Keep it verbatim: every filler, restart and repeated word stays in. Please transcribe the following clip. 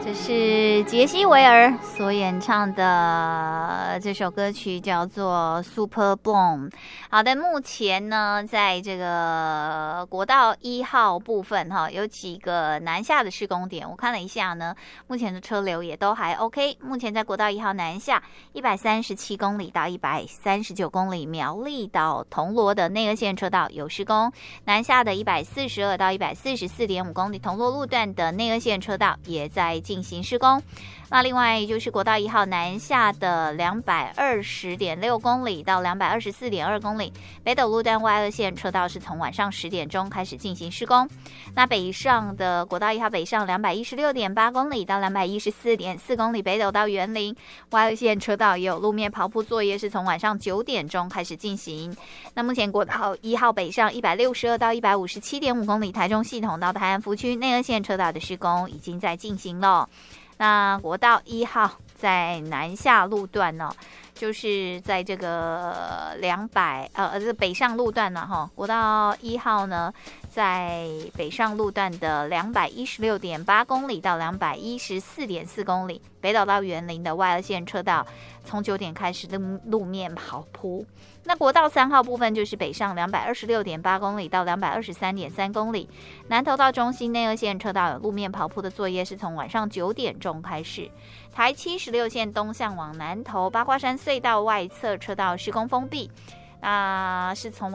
这是杰西维尔所演唱的这首歌曲，叫做 Super Bloom。 好的，目前呢在这个国道一号部分哈，有几个南下的施工点，我看了一下呢，目前的车流也都还 OK。 目前在国道一号南下一百三十七公里到一百三十九公里，苗栗到铜锣的内二线车道有施工，南下的一百四十二到一百四十四点五公里铜锣路段的内二线车道也在进行施工。那另外就是国道一号南下的两百二十点六公里到两百二十四点二公里，北斗路段外二线车道是从晚上十点钟开始进行施工。那北上的国道一号北上两百一十六点八公里到两百一十四点四公里，北斗到园林外二线车道也有路面刨铺作业，是从晚上九点钟开始进行。那目前国道一号北上一百六十二到一百五十七点五公里，台中系统到台安福区内二线车道的施工已经在进行了。那国道一号在南下路段呢、哦，就是在这个两百呃，这北上路段呢，哈，国道一号呢，在北上路段的两百一十六点八公里到两百一十四点四公里，北斗到园林的外二线车道从九点开始路路面刨铺。那国道三号部分就是北上两百二十六点八公里到两百二十三点三公里，南投到中心内二线车道有路面刨铺的作业，是从晚上九点钟开始。台七十六线东向往南投八卦山隧道外侧车道施工封闭，那是从